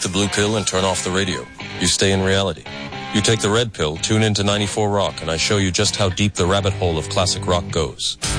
the blue pill and turn off the radio. You stay in reality. You take the red pill, tune into 94 Rock, and I show you just how deep the rabbit hole of classic rock goes.